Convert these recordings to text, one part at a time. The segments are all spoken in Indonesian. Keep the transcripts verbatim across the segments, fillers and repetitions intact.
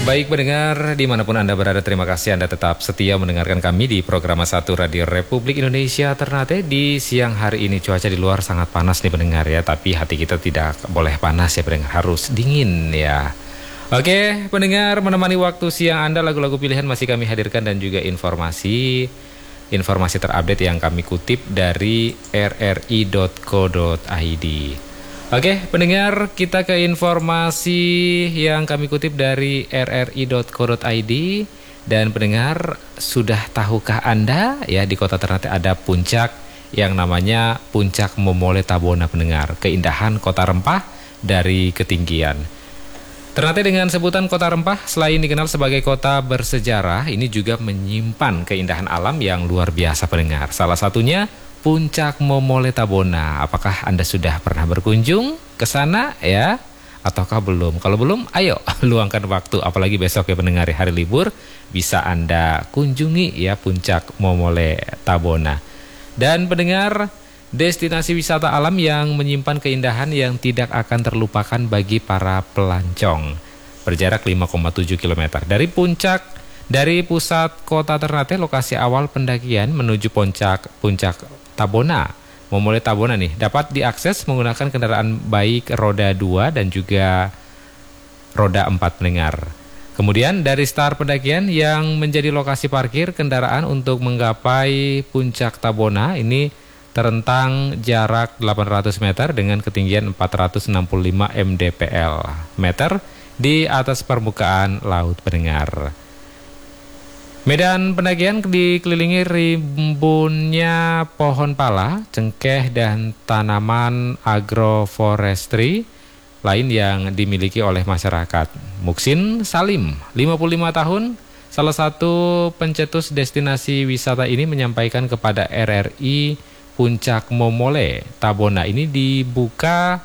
Baik pendengar, dimanapun Anda berada, terima kasih Anda tetap setia mendengarkan kami di program satu Radio Republik Indonesia Ternate. Di siang hari ini cuaca di luar sangat panas nih pendengar ya, tapi hati kita tidak boleh panas ya pendengar, harus dingin ya. Oke pendengar, menemani waktu siang Anda, lagu-lagu pilihan masih kami hadirkan dan juga informasi Informasi terupdate yang kami kutip dari r r i dot co dot i d. Oke pendengar, kita ke informasi yang kami kutip dari r r i dot co dot i d. Dan pendengar, sudah tahukah Anda ya, di kota Ternate ada puncak yang namanya Puncak Momole Tabona pendengar. Keindahan kota rempah dari ketinggian. Ternate dengan sebutan kota rempah, selain dikenal sebagai kota bersejarah, ini juga menyimpan keindahan alam yang luar biasa pendengar. Salah satunya Puncak Momole Tabona. Apakah Anda sudah pernah berkunjung ke sana ya? Ataukah belum? Kalau belum, ayo luangkan waktu, apalagi besok ya pendengar, hari libur, bisa Anda kunjungi ya Puncak Momole Tabona. Dan pendengar, destinasi wisata alam yang menyimpan keindahan yang tidak akan terlupakan bagi para pelancong. Berjarak lima koma tujuh kilometer dari puncak, dari pusat kota Ternate, lokasi awal pendakian menuju puncak puncak Tabona, Momole Tabona nih, dapat diakses menggunakan kendaraan baik roda dua dan juga roda empat pendengar. Kemudian dari start pendakian yang menjadi lokasi parkir kendaraan untuk menggapai puncak Tabona ini terentang jarak delapan ratus meter dengan ketinggian empat ratus enam puluh lima mdpl meter di atas permukaan laut pendengar. Medan pendakian dikelilingi rimbunnya pohon pala, cengkeh dan tanaman agroforestry lain yang dimiliki oleh masyarakat. Muksin Salim, lima puluh lima tahun, salah satu pencetus destinasi wisata ini menyampaikan kepada R R I, Puncak Momole Tabona ini dibuka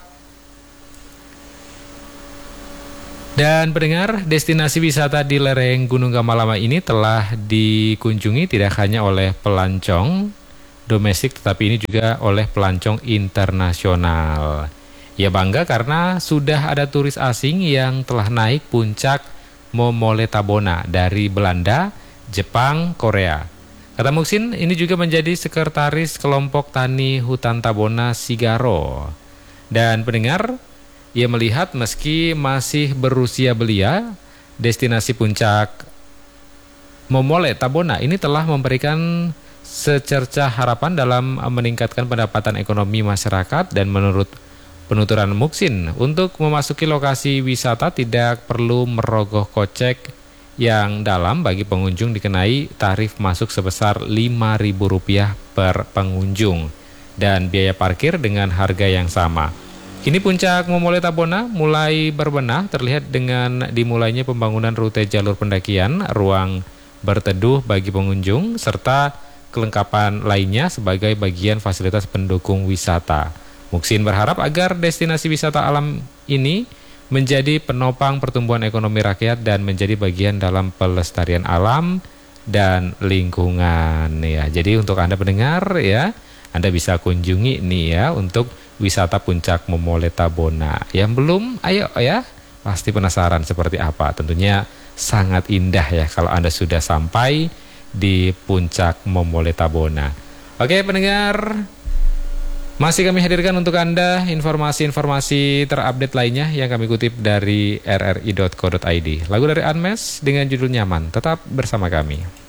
dan pendengar, destinasi wisata di lereng Gunung Gamalama ini telah dikunjungi tidak hanya oleh pelancong domestik tetapi ini juga oleh pelancong internasional. Ia bangga karena sudah ada turis asing yang telah naik puncak Momole Tabona dari Belanda, Jepang, Korea. Kata Muksin, ini juga menjadi sekretaris kelompok tani hutan Tabona Sigaro. Dan pendengar, ia melihat meski masih berusia belia, destinasi puncak Momole Tabona ini telah memberikan secercah harapan dalam meningkatkan pendapatan ekonomi masyarakat. Dan menurut penuturan Muksin, untuk memasuki lokasi wisata tidak perlu merogoh kocek yang dalam. Bagi pengunjung dikenai tarif masuk sebesar lima ribu rupiah per pengunjung dan biaya parkir dengan harga yang sama. Kini puncak Momole Tabona mulai berbenah, terlihat dengan dimulainya pembangunan rute jalur pendakian, ruang berteduh bagi pengunjung, serta kelengkapan lainnya sebagai bagian fasilitas pendukung wisata. Muksin berharap agar destinasi wisata alam ini menjadi penopang pertumbuhan ekonomi rakyat dan menjadi bagian dalam pelestarian alam dan lingkungan ya. Jadi untuk Anda pendengar ya, Anda bisa kunjungi nih ya untuk wisata puncak Momole Tabona. Yang belum, ayo ya, pasti penasaran seperti apa. Tentunya sangat indah ya kalau Anda sudah sampai di puncak Momole Tabona. Oke pendengar, masih kami hadirkan untuk Anda informasi-informasi terupdate lainnya yang kami kutip dari r r i dot co dot i d. Lagu dari Unmesh dengan judul Nyaman. Tetap bersama kami.